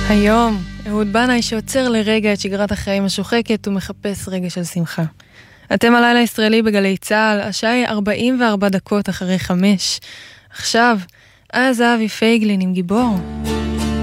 היום, אהוד בנאי שעוצר לרגע את שגרת החיים השוחקת ומחפש רגע של שמחה. אתם על לילה ישראלי בגלי צהל, השעה היא 44 דקות אחרי 5. עכשיו, אז אבי פייגלין עם גיבור.